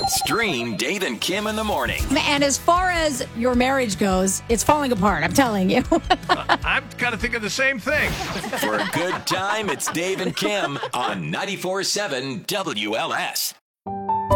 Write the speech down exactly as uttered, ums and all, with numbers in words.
Stream Dave and Kim in the morning. And as far as your marriage goes, it's falling apart, I'm telling you. I'm kind of thinking the same thing. For a good time, it's Dave and Kim on ninety-four point seven W L S.